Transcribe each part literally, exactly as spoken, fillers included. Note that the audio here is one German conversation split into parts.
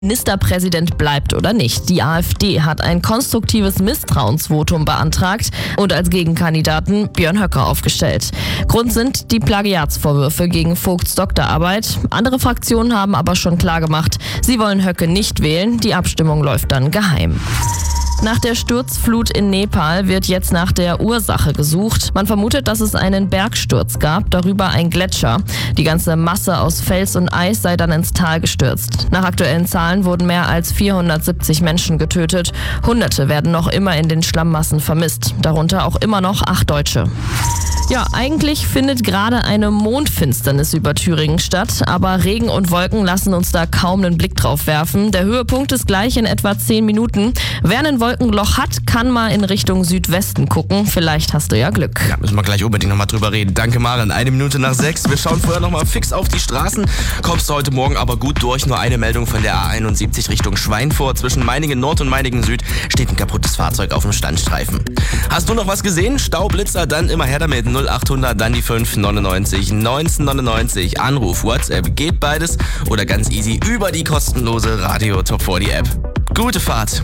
Ministerpräsident bleibt oder nicht. Die AfD hat ein konstruktives Misstrauensvotum beantragt und als Gegenkandidaten Björn Höcke aufgestellt. Grund sind die Plagiatsvorwürfe gegen Vogts Doktorarbeit. Andere Fraktionen haben aber schon klargemacht, sie wollen Höcke nicht wählen. Die Abstimmung läuft dann geheim. Nach der Sturzflut in Nepal wird jetzt nach der Ursache gesucht. Man vermutet, dass es einen Bergsturz gab, darüber ein Gletscher. Die ganze Masse aus Fels und Eis sei dann ins Tal gestürzt. Nach aktuellen Zahlen wurden mehr als vierhundertsiebzig Menschen getötet. Hunderte werden noch immer in den Schlammmassen vermisst, darunter auch immer noch acht Deutsche. Ja, eigentlich findet gerade eine Mondfinsternis über Thüringen statt, aber Regen und Wolken lassen uns da kaum einen Blick drauf werfen. Der Höhepunkt ist gleich in etwa zehn Minuten. Wer ein Wolkenloch hat, kann mal in Richtung Südwesten gucken. Vielleicht hast du ja Glück. Ja, müssen wir gleich unbedingt nochmal drüber reden. Danke, Maren. Eine Minute nach sechs. Wir schauen vorher nochmal fix auf die Straßen. Kommst du heute Morgen aber gut durch. Nur eine Meldung von der A einundsiebzig Richtung Schweinfurt. Zwischen Meiningen Nord und Meiningen Süd steht ein kaputtes Fahrzeug auf dem Standstreifen. Hast du noch was gesehen? Staublitzer, dann immer her damit. null achthundert, dann die fünf neunundneunzig neunzehnhundertneunundneunzig. Anruf, WhatsApp, geht beides oder ganz easy über die kostenlose Radio Top vierzig App. Gute Fahrt.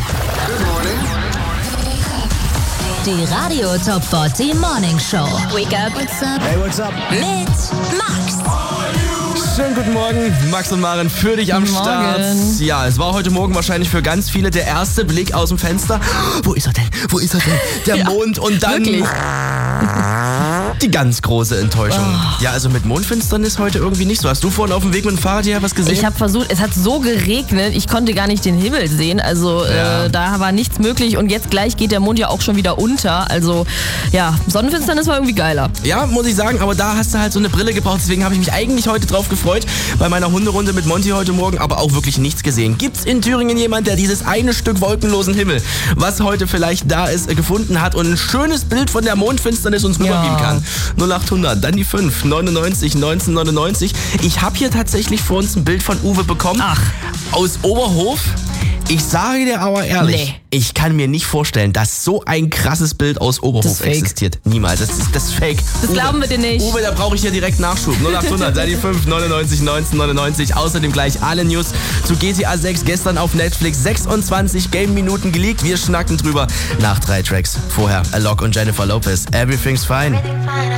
Die Radio Top vierzig Morning Show. Wake up. What's up? Hey, what's up? Mit Max. Schönen guten Morgen, Max und Maren für dich am Guten Start. Morgen. Ja, es war heute Morgen wahrscheinlich für ganz viele der erste Blick aus dem Fenster. Wo ist er denn? Wo ist er denn? Der Ja, Mond und dann wirklich. die ganz große Enttäuschung. Oh. Ja, also mit Mondfinsternis heute irgendwie nicht so. Hast du vorhin auf dem Weg mit dem Fahrrad hier was gesehen? Ich habe versucht, es hat so geregnet, ich konnte gar nicht den Himmel sehen. Also Ja. äh, da war nichts möglich und jetzt gleich geht der Mond ja auch schon wieder unter. Also ja, Sonnenfinsternis war irgendwie geiler. Ja, muss ich sagen, aber da hast du halt so eine Brille gebraucht, deswegen habe ich mich eigentlich heute drauf gefreut, bei meiner Hunderunde mit Monty heute Morgen, aber auch wirklich nichts gesehen. Gibt's in Thüringen jemand, der dieses eine Stück wolkenlosen Himmel, was heute vielleicht da ist, gefunden hat und ein schönes Bild von der Mondfinsternis uns rüberbeamen Ja. kann? null achthundert, dann die fünf neunundneunzig neunzehnhundertneunundneunzig. Ich habe hier tatsächlich vor uns ein Bild von Uwe bekommen. Ach. Aus Oberhof. Ich sage dir aber ehrlich, Nee. ich kann mir nicht vorstellen, dass so ein krasses Bild aus Das Oberhof ist fake. existiert. Niemals. Das ist, das ist fake. Das Uwe, glauben wir dir nicht. Uwe, da brauche ich ja direkt Nachschub. null achthundert, dann die fünf neunundneunzig neunzehnhundertneunundneunzig. Außerdem gleich alle News zu G T A sechs. Gestern auf Netflix sechsundzwanzig Game-Minuten geleakt. Wir schnacken drüber nach drei Tracks. Vorher Alok und Jennifer Lopez. Everything's fine.